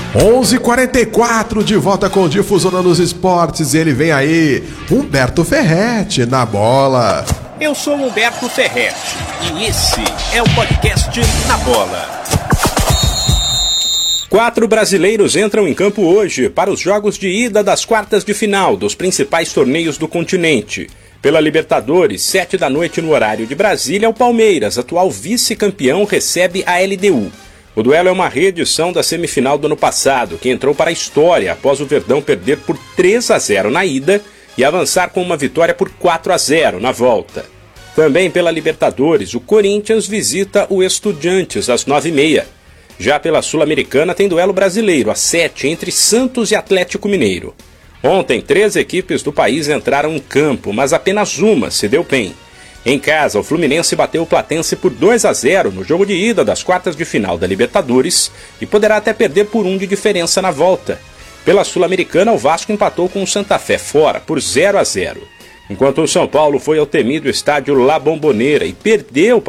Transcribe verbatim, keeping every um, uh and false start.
onze e quarenta e quatro, de volta com Difusora nos Esportes. Ele vem aí, Humberto Ferretti, na bola. Eu sou Humberto Ferretti e esse é o podcast Na Bola. Quatro brasileiros entram em campo hoje para os jogos de ida das quartas de final dos principais torneios do continente. Pela Libertadores, sete da noite no horário de Brasília, o Palmeiras, atual vice-campeão, recebe a L D U. O duelo é uma reedição da semifinal do ano passado, que entrou para a história após o Verdão perder por três a zero na ida e avançar com uma vitória por quatro a zero na volta. Também pela Libertadores, o Corinthians visita o Estudiantes às nove e meia. Já pela Sul-Americana tem duelo brasileiro às sete entre Santos e Atlético Mineiro. Ontem, três equipes do país entraram em campo, mas apenas uma se deu bem. Em casa, o Fluminense bateu o Platense por dois a zero no jogo de ida das quartas de final da Libertadores e poderá até perder por um de diferença na volta. Pela Sul-Americana, o Vasco empatou com o Santa Fé fora por zero a zero. Enquanto o São Paulo foi ao temido estádio La Bombonera e perdeu